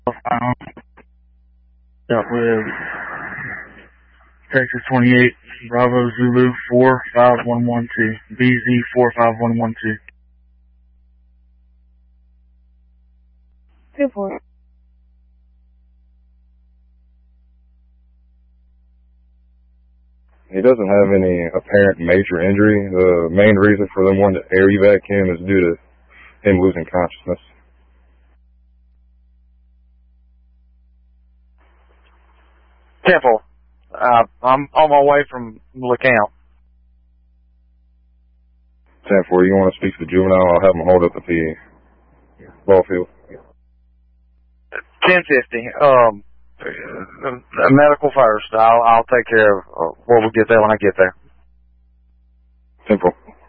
Dealt with Texas 28, Bravo Zulu 45112, BZ 45112. 2-4. He doesn't have any apparent major injury. The main reason for them wanting to air evac him is due to him losing consciousness. 10-4. I'm on my way from LeCamp. 10-4, you want to speak to the juvenile? I'll have him hold up at the ball field. 10-50. Medical first. I'll take care of what we get there when I get there. 10-4.